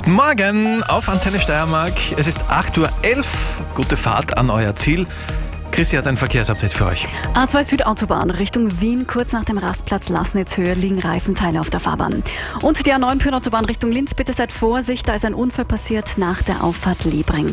Guten Morgen auf Antenne Steiermark. Es ist 8:11 Uhr. Gute Fahrt an euer Ziel. Chrissy hat ein Verkehrsupdate für euch. A2 Südautobahn Richtung Wien, kurz nach dem Rastplatz Lassnitzhöhe liegen Reifenteile auf der Fahrbahn. Und die A9 Pyhnautobahn Richtung Linz, bitte seid Vorsicht, da ist ein Unfall passiert nach der Auffahrt Lebring.